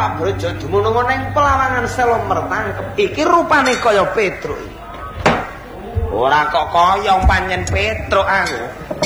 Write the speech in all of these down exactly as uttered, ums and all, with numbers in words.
Pengawak Brojo dumunung ning Pelawangan Sela Mertangkep. Iki rupane kaya Petruk. Ora kok kaya pancen Petruk aku.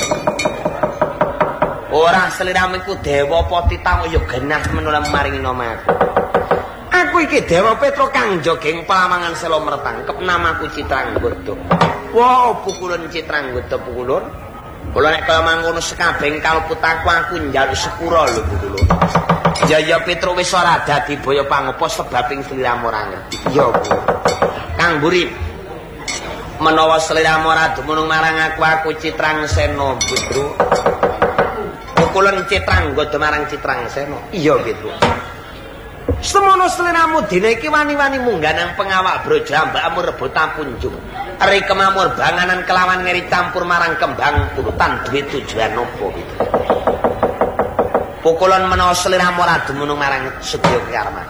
Ora slirameku Dewa Patita ya genah menula maringi namaku. Aku iki Dewa Petruk kang jogeng Pelawangan Sela Mertangkep, namaku Citranggota. Wow, pukulun Citranggota pukulun. Kula nek kaya mangkono sekabeng kalputaku aku njaluk sepura lho pukulun. Ya ya Petruk wis ora dadi boyo pangopo sebabing sliramu ora ngerti. Ya Bu. Kang Buri. Menawa sliramu ora dumunung marang aku aku Citrangsena, Petruk. Pukulan Citranggota marang Citrangsena. Iya, Petruk. Semono sliramu dina iki wani-wani munggah nang Pengawak Brojo ambakmu rebutan punjung. Eri kemamur banganan kelawan ngeri campur marang kembang urutan duwe tujuan nopo gitu. Pukulan menawa sliramu ora dumunung marang sedya kekarman.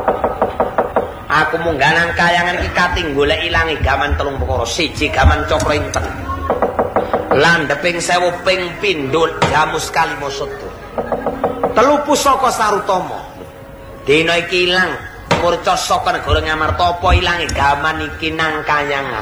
Aku munggah nang kayangan iki kating golek ilangi gaman telung perkara. Siji gaman cakra inten. Landheping sewu ping pindhul jamus kalima sada. Telu pusaka sarutama. Dina iki ilang murca saka negara Ngamarta apa ilange gaman iki nang kayangan.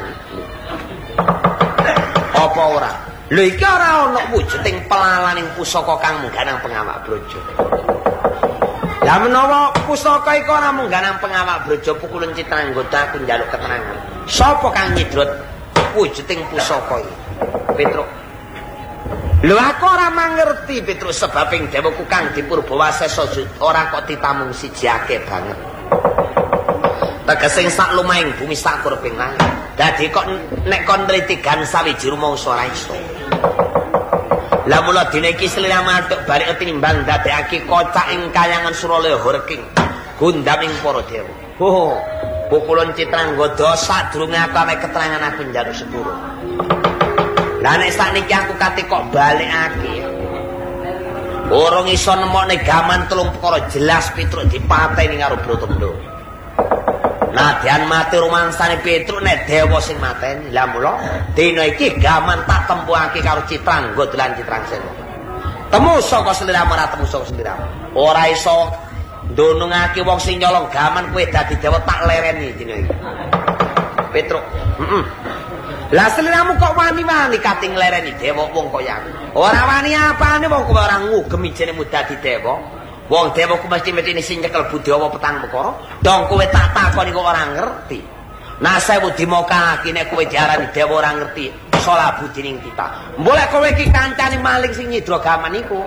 Apa ora? Lho iki ora ana wujuding pelalaning pusaka kang munggah nang Pengawak Brojo. Lah menawa pusaka iku ora munggah nang Pengawak Brojo pukulun Citranggota aku njaluk keterangan. Sapa kang nyidrot wujuding pusaka iki? Petruk. Lho aku ora mangerti Petruk sebabing dewaku kang Dipurbawasesa ora kok ditamung sijake banget. Tegesing sak lumahing bumi sak kurping langit. Dadi kok nek kon nriti sawiji rumangsa ora iso. Lah mula dina iki sliramu aduk balik tinimbang dadekake kocak ing kayangan Suralaya Horking. Gundaming para dewa. Oh, pukulun Citranggota sadurunge aku ame keterangan aku njaluk sepuro. Lah nek sakniki aku kate kok balikake. Urung iso nemokne gaman telung perkara jelas Petruk dipateni karo Bratandha. Nadyan mati rumangsane Petruk nek dewa sing mateni. Lah mula dina iki gaman tak tempuhake karo Citranggota lan Citrangsena. Temu saka sliramu ora temu saka sliramu. Ora iso ndunungake wong sing nyolong gaman kowe dadi dewa tak lereni dina iki. Petruk. Heeh. Lah sliramu kok wani-wani kating lereni dewa wong kaya aku. Ora wani apane wong kowe ora ngugemi jenengmu dadi dewa. Wong dewa ku mesti metine sing nyekel Budawa petang perkara. Dong kowe tak takoni kok ora ngerti. Nah sewu dimokake nek kowe diarani dewa ora ngerti salah budining kita. Mbok kowe iki kancane maling sing nyidra gaman iku.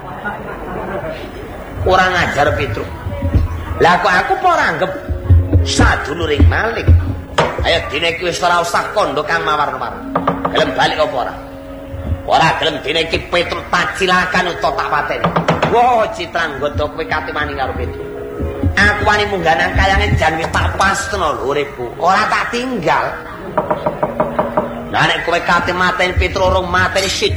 Ora ngajar Petruk. Lah kok aku apa ora anggap saduluring maling. Ayo dina iki wis ora usah kandha kang mawar-mawar. Gelem balik apa ora? Ora gelem dina iki Petruk tak cilakan utawa tak pateni. Wah, Citranggota kowe kate wani karo Petruk. Aku wani munggah nang kayange jan wis tak pasteno lho uripku. Ora tak tinggal. Lah nek kowe kate mateni Petruk urung mateni